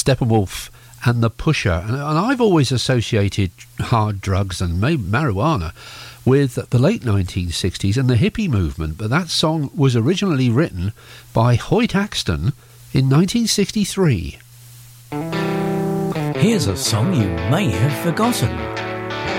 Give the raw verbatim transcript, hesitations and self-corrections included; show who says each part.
Speaker 1: Steppenwolf and the Pusher. And, and I've always associated hard drugs and ma- marijuana with the late nineteen sixties and the hippie movement, but that song was originally written by Hoyt Axton in nineteen sixty-three.
Speaker 2: Here's a song you may have forgotten.